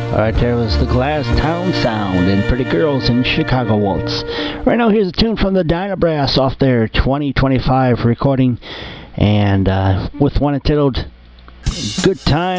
Alright, there was the Glass Town Sound and Pretty Girls in Chicago Waltz. Right now, here's a tune from the Dynabrass off their 2025 recording, and with one entitled Good Time.